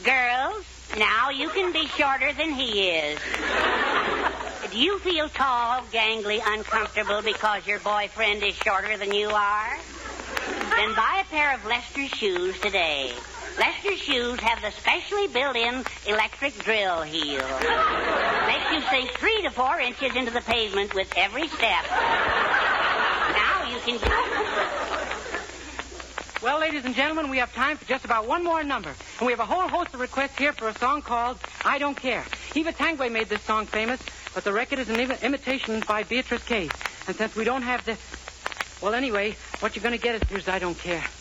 Girls, now you can be shorter than he is. Do you feel tall, gangly, uncomfortable because your boyfriend is shorter than you are? Then buy a pair of Lester shoes today. Lester shoes have the specially built-in electric drill heel. Makes you sink 3 to 4 inches into the pavement with every step. Now you can... Well, ladies and gentlemen, we have time for just about one more number. And we have a whole host of requests here for a song called I Don't Care. Eva Tangway made this song famous, but the record is an imitation by Beatrice Case. And since we don't have the... Well, anyway, what you're going to get is I Don't Care.